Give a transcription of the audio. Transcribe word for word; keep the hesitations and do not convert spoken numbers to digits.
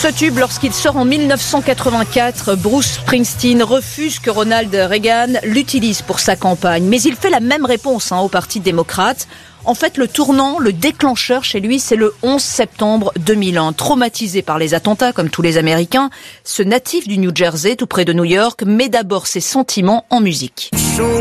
Ce tube, lorsqu'il sort en mille neuf cent quatre-vingt-quatre, Bruce Springsteen refuse que Ronald Reagan l'utilise pour sa campagne. Mais il fait la même réponse hein, au Parti démocrate. En fait, le tournant, le déclencheur chez lui, c'est le onze septembre deux mille un. Traumatisé par les attentats, comme tous les Américains, ce natif du New Jersey, tout près de New York, met d'abord ses sentiments en musique.